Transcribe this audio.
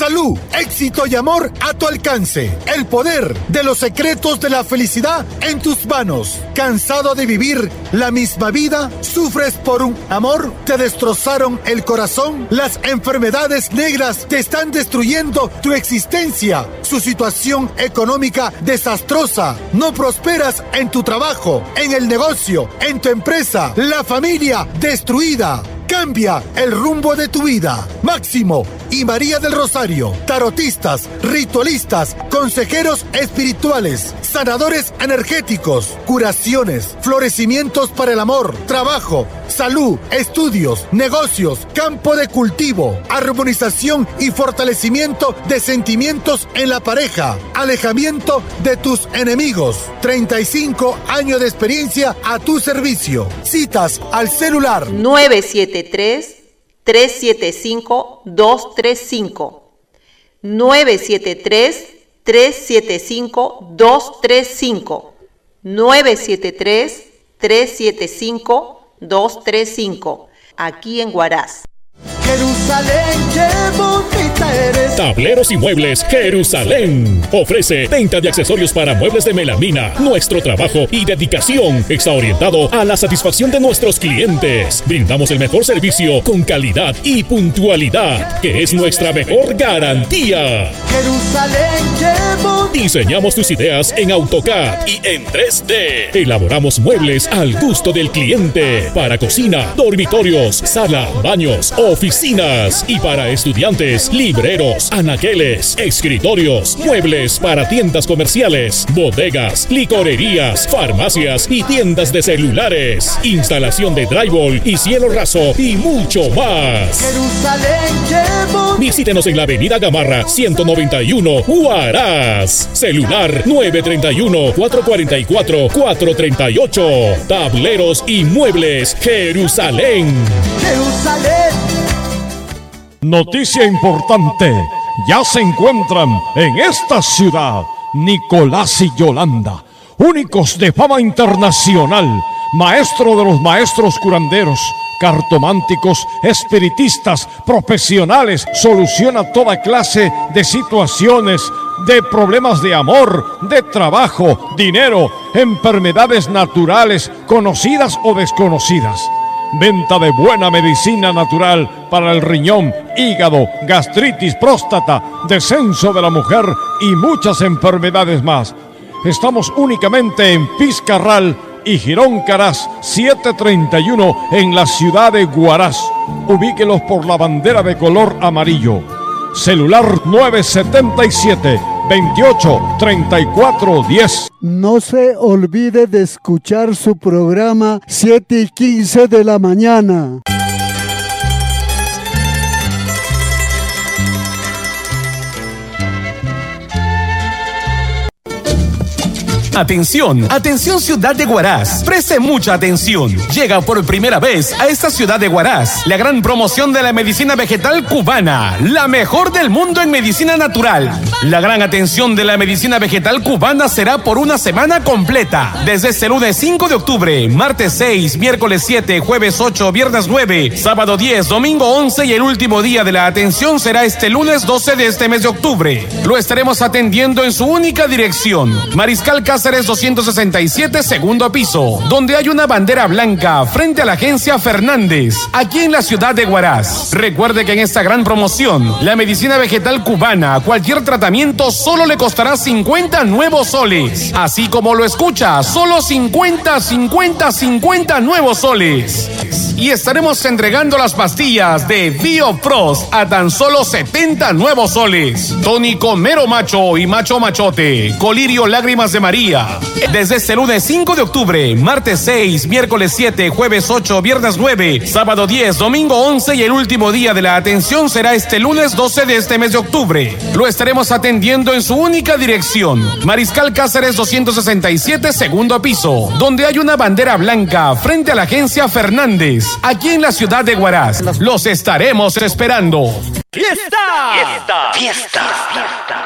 salud, éxito y amor a tu alcance. El poder de los secretos de la felicidad en tus manos. ¿Cansado de vivir la misma vida? ¿Sufres por un amor? ¿Te destrozaron el corazón? Las enfermedades negras te están destruyendo tu existencia. Su situación económica desastrosa. No prosperas en tu trabajo, en el negocio, en tu empresa. La familia destruida. Cambia el rumbo de tu vida. Máximo y María del Rosario, tarotistas, ritualistas, consejeros espirituales, sanadores energéticos, curaciones, florecimientos para el amor, trabajo, salud, estudios, negocios, campo de cultivo, armonización y fortalecimiento de sentimientos en la pareja, alejamiento de tus enemigos. 35 años de experiencia a tu servicio. Citas al celular 973-375-235. 973-375-235. 973-375-235. Aquí en Huaraz. Jerusalén, qué bonita eres. Tableros y Muebles Jerusalén ofrece venta de accesorios para muebles de melamina. Nuestro trabajo y dedicación está orientado a la satisfacción de nuestros clientes. Brindamos el mejor servicio con calidad y puntualidad, que es nuestra mejor garantía. Jerusalén, qué bonita. Diseñamos tus ideas en AutoCAD y en 3D. Elaboramos muebles al gusto del cliente para cocina, dormitorios, sala, baños, oficinas y para estudiantes, libreros, anaqueles, escritorios, muebles para tiendas comerciales, bodegas, licorerías, farmacias y tiendas de celulares, instalación de drywall y cielo raso y mucho más. Jerusalén, qué bonita. Visítenos en la avenida Gamarra 191, Huaraz. Celular 931-444-438. Tableros y Muebles Jerusalén. Jerusalén. Noticia importante, ya se encuentran en esta ciudad Nicolás y Yolanda, únicos de fama internacional, maestro de los maestros curanderos, cartománticos, espiritistas, profesionales, soluciona toda clase de situaciones, de problemas de amor, de trabajo, dinero, enfermedades naturales, conocidas o desconocidas. Venta de buena medicina natural para el riñón, hígado, gastritis, próstata, descenso de la mujer y muchas enfermedades más. Estamos únicamente en Pizcarral y Girón Caraz 731 en la ciudad de Huaraz. Ubíquelos por la bandera de color amarillo. Celular 977-28-34-10. No se olvide de escuchar su programa 7:15 de la mañana. Atención, atención ciudad de Huaraz, preste mucha atención. Llega por primera vez a esta ciudad de Huaraz la gran promoción de la medicina vegetal cubana, la mejor del mundo en medicina natural. La gran atención de la medicina vegetal cubana será por una semana completa, desde este lunes 5 de octubre, martes 6, miércoles 7, jueves 8, viernes 9, sábado 10, domingo 11 y el último día de la atención será este lunes 12 de este mes de octubre. Lo estaremos atendiendo en su única dirección, Mariscal Cáceres 267, segundo piso, donde hay una bandera blanca frente a la agencia Fernández, aquí en la ciudad de Huaraz. Recuerde que en esta gran promoción, la medicina vegetal cubana, cualquier tratamiento solo le costará 50 nuevos soles. Así como lo escucha, solo 50 nuevos soles. Y estaremos entregando las pastillas de BioPros a tan solo 70 nuevos soles. Tónico Mero Macho y Macho Machote, Colirio Lágrimas de María. Desde este lunes 5 de octubre, martes 6, miércoles 7, jueves 8, viernes 9, sábado 10, domingo 11 y el último día de la atención será este lunes 12 de este mes de octubre. Lo estaremos atendiendo en su única dirección, Mariscal Cáceres 267, segundo piso, donde hay una bandera blanca frente a la agencia Fernández, aquí en la ciudad de Huaraz. Los estaremos esperando. ¡Fiesta! ¡Fiesta! ¡Fiesta!